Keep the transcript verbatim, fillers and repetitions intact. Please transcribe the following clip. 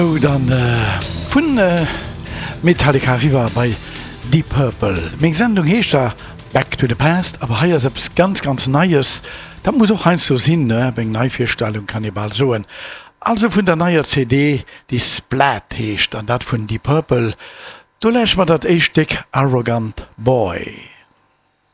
Oh, dann äh, vun äh, Metallica River bei Deep Purple. Még Sendung hecht da Back to the Past, aber heier selbst ganz ganz Neues. Da muss auch eins so sinn, ne? Beng Neivierstellung kann ich bald soen. Also vun der neuer C D, die Splat hecht, an dat vun Deep Purple. Du lässt mal dat Eichstick Arrogant Boy.